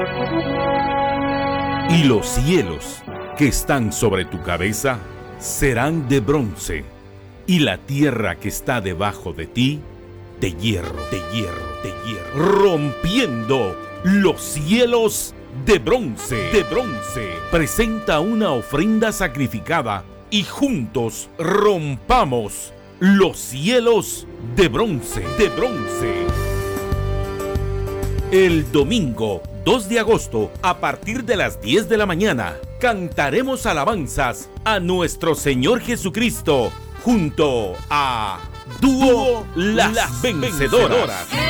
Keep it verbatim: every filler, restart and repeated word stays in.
Y los cielos que están sobre tu cabeza serán de bronce, y la tierra que está debajo de ti de hierro, de hierro, de hierro, rompiendo los cielos de bronce, de bronce. Presenta una ofrenda sacrificada y juntos rompamos los cielos de bronce, de bronce. El domingo dos de agosto, a partir de las diez de la mañana, cantaremos alabanzas a nuestro Señor Jesucristo junto a Dúo Las, Las Vencedoras.